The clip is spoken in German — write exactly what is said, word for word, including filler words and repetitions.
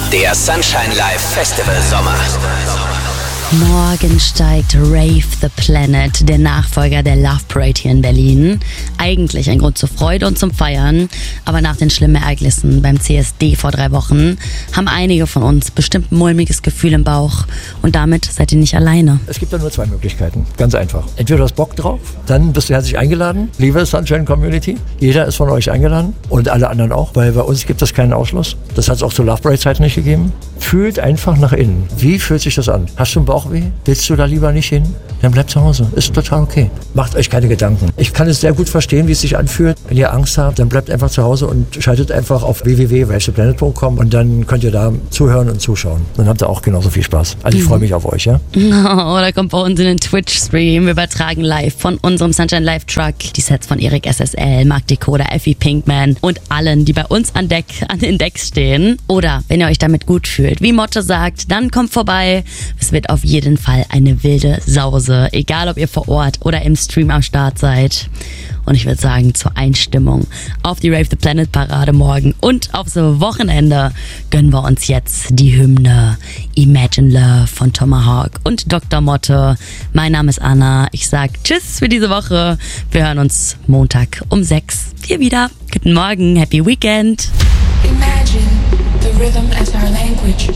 Der Sunshine Live Festival Sommer. Morgen steigt Rave the Planet, der Nachfolger der Love Parade hier in Berlin. Eigentlich ein Grund zur Freude und zum Feiern, aber nach den schlimmen Ereignissen beim C S D vor drei Wochen haben einige von uns bestimmt ein mulmiges Gefühl im Bauch und damit seid ihr nicht alleine. Es gibt da nur zwei Möglichkeiten, ganz einfach. Entweder du hast Bock drauf, dann bist du herzlich eingeladen, liebe Sunshine Community. Jeder ist von euch eingeladen und alle anderen auch, weil bei uns gibt es keinen Ausschluss. Das hat es auch zur Love Parade Zeit nicht gegeben. Fühlt einfach nach innen. Wie fühlt sich das an? Hast du einen Bauchweh? Willst du da lieber nicht hin? Dann bleibt zu Hause. Ist total okay. Macht euch keine Gedanken. Ich kann es sehr gut verstehen, wie es sich anfühlt. Wenn ihr Angst habt, dann bleibt einfach zu Hause und schaltet einfach auf w w w punkt rave the planet punkt com und dann könnt ihr da zuhören und zuschauen. Dann habt ihr auch genauso viel Spaß. Also ich freue mich auf euch, ja? Oh, da kommt bei uns in den Twitch-Stream. Wir übertragen live von unserem Sunshine Live Truck die Sets von Erik S S L, Mark Decoder, Effie Pinkman und allen, die bei uns an Deck, an den Decks stehen. Oder wenn ihr euch damit gut fühlt, wie Motte sagt, dann kommt vorbei. Es wird auf jeden Fall eine wilde Sause, egal ob ihr vor Ort oder im Stream am Start seid. Und ich würde sagen, zur Einstimmung auf die Rave the Planet Parade morgen und aufs Wochenende gönnen wir uns jetzt die Hymne Imagine Love von Tomahawk und Doktor Motte. Mein Name ist Anna. Ich sag Tschüss für diese Woche. Wir hören uns Montag um sechs hier wieder. Guten Morgen, Happy Weekend. Imagine the rhythm as our language.